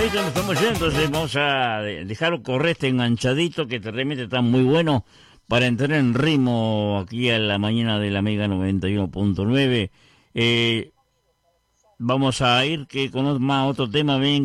temita nos estamos yendo, entonces vamos a dejar correr este enganchadito que realmente está muy bueno para entrar en ritmo aquí a la mañana de la Mega 91.9. Vamos a ir que con más otro tema, ven.